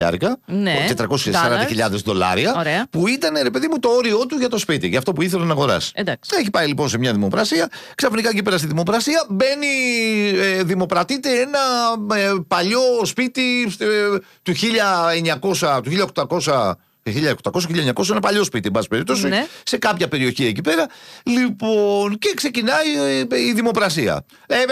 χιλιάρικα. Ναι. 440.000 δολάρια. Ωραία. Που ήταν, ρε παιδί μου, το όριό του για το σπίτι. Για αυτό που ήθελε να αγοράσει. Εντάξει. Έχει πάει λοιπόν σε μια δημοπρασία. Ξαφνικά εκεί πέρα στη δημοπρασία μπαίνει, δημοπρατείται ένα παλιό σπίτι του 1800. 1800-1900, ένα παλιό σπίτι, εν πάση περιπτώσει, ναι. σε κάποια περιοχή εκεί πέρα. Λοιπόν, και ξεκινάει η δημοπρασία.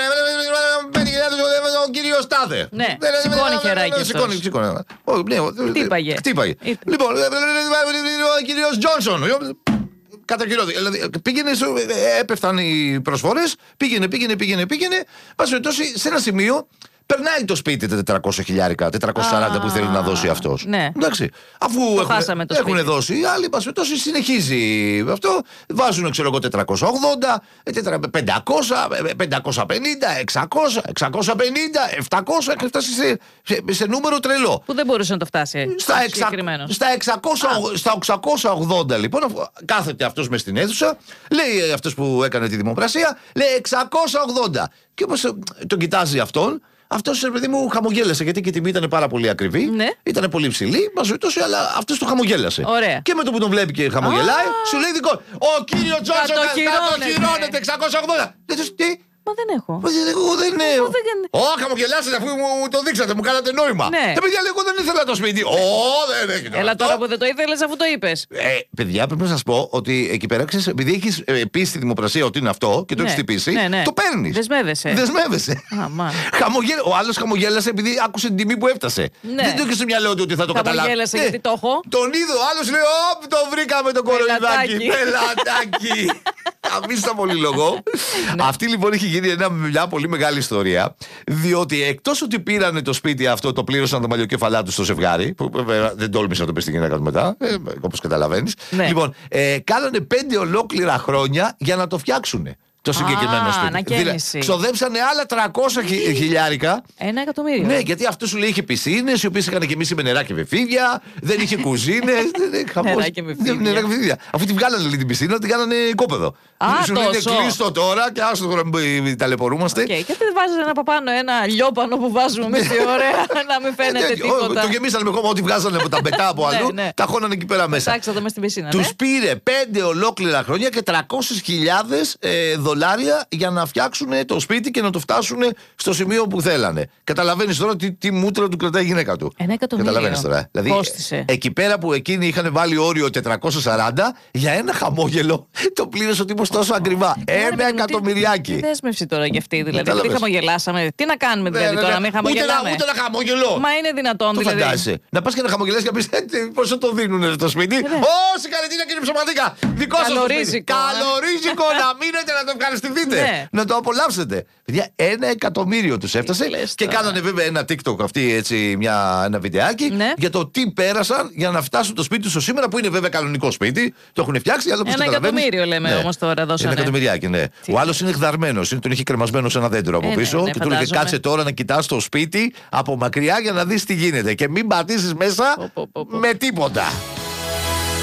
Ο κύριος Τάδε. Ναι, σηκώνει χεράκι. Σηκώνει. Χτύπαγε. Λοιπόν, ο κύριος Τζόνσον. Κατακυρώθηκε. Δηλαδή, έπεφταν οι προσφορές, πήγαινε. Πάση περιπτώσει, σε ένα σημείο. Περνάει το σπίτι τα 400 χιλιάρικα, 440 που θέλει να δώσει αυτός. Ναι. Εντάξει. Αφού έχουν δώσει, οι άλλοι πασπετώσει συνεχίζει αυτό. Βάζουν, ξέρω εγώ, 480, 500, 550, 600, 650, 700. Έχει φτάσει σε νούμερο τρελό. Που δεν μπορούσε να το φτάσει. Στα 880 λοιπόν, κάθεται αυτός μες στην αίθουσα, λέει αυτός που έκανε τη δημοπρασία, λέει 680. Και όπως τον κοιτάζει αυτόν. Αυτός, παιδί μου, χαμογέλασε γιατί και η τιμή ήταν πάρα πολύ ακριβή. Ναι. Ήταν πολύ ψηλή, αλλά αυτός το χαμογέλασε. Ωραία. Και με το που τον βλέπει και χαμογελάει, σου λέει δικό. Ο κύριος Τζόνσον κατοχυρώνεται 680. Τι? Μα δεν έχω. Εγώ δεν έχω. Χαμογελάσετε αφού μου το δείξατε, μου κάνατε νόημα. Ναι. Παιδιά, εγώ δεν ήθελα το σπίτι. Δεν έχει. Έλα τώρα που δεν το ήθελες αφού το είπες. Παιδιά, πρέπει να σας πω ότι εκεί πέρα ξέρεις, επειδή έχεις πει στη δημοπρασία ότι είναι αυτό και το έχεις χτυπήσει, το παίρνεις. Δεσμεύεσαι. Ο άλλος χαμογέλασε επειδή άκουσε την τιμή που έφτασε. Δεν το είχε στο μυαλό του ότι θα το καταλάβει. Χαμογέλασε γιατί το έχω. Τον είδε ο άλλος, λέει: το βρήκαμε το κοροϊδάκι. Πελατάκι. Αμίστα πολύ λόγο. Αυτή λοιπόν έχει γίνει μια πολύ μεγάλη ιστορία. Διότι εκτός ότι πήρανε το σπίτι αυτό, το πλήρωσαν τα μαλλιοκέφαλά του στο ζευγάρι. Που δεν τόλμησε να το πει στην γυναίκα του μετά. Όπως καταλαβαίνεις. Λοιπόν, κάνανε 5 ολόκληρα χρόνια για να το φτιάξουν. Το συγκεκριμένο σπίτι. Δηλαδή, ξοδέψανε άλλα 300 χιλιάρικα. 1 εκατομμύριο. Ναι, γιατί αυτό σου λέει είχε πισίνες, οι οποίες είχαν γεμίσει με νερά και με φίδια, δεν είχε κουζίνες. Νερά και με φίδια. Αφού τη βγάλανε λίγο την πισίνα, την κάνανε κόπεδο. Σου λέει κλείστο τώρα και άστο τώρα μην ταλαιπωρούμαστε. Και γιατί δεν βάζετε ένα από πάνω, ένα λιόπανο που βάζουμε εμείς τι ωραία, να μην φαίνεται τίποτα. Το γεμίσανε με χώμα, ό,τι βγάζανε από τα μπετά από αλλού, τα χώνανε εκεί πέρα μέσα. Τους πήρε 5 ολόκληρα χρόνια και 300.000 δολάρια για να φτιάξουν το σπίτι και να το φτάσουν στο σημείο που θέλανε. Καταλαβαίνεις τώρα τι μούτρα του κρατάει η γυναίκα του. 1 εκατομμύριο. Καταλαβαίνεις τώρα. Δηλαδή, εκεί πέρα που εκείνοι είχαν βάλει όριο 440, για ένα χαμόγελο το πλήρωσε ο τύπος τόσο ακριβά. 1 εκατομμυριάκι. Τι δέσμευση τώρα για αυτή, δηλαδή. Τι χαμογελάσαμε. Τι να κάνουμε δηλαδή τώρα, μην χαμογελάμε. Ούτε να χαμόγελο. Μα είναι δυνατόν το δηλαδή. Φαντάζεσαι. Να πας και να χαμογελάς και να πεις πόσο το δίνουνε το σπίτι. Συγχαρητήρια κύριε Ψωματίκα. Δικό σας καλορίζικο. Καλορίζικο να μείνετε να το ευχαριστηθείτε. Να το απολαύσετε. Παιδιά, 1 εκατομμύριο τους έφτασε. Και κάνανε βέβαια ένα TikTok αυτή έτσι, ένα βιντεάκι για το τι πέρασαν για να φτάσουν το σπίτι του στο σήμερα που είναι βέβαια κανονικό σπίτι. Το έχουν φτιάξει. 1 εκατομμύριο λέμε όμως τώρα. 1 εκατομμυριάκι, ναι. Ο άλλος είναι γδαρμένος. Τον είχε κρεμασμένο σε ένα δέντρο από πίσω και του έλεγε κάτσε τώρα να κοιτάς το σπίτι από μακριά για να δεις τι γίνεται. Και μην πατήσεις μέσα με τίποτα.